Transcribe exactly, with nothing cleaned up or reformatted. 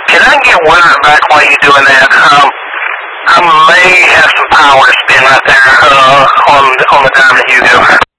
can I get Wizard back while you're doing that? Um, I may have some power to spin right there uh, on, on the Diamond Hugo.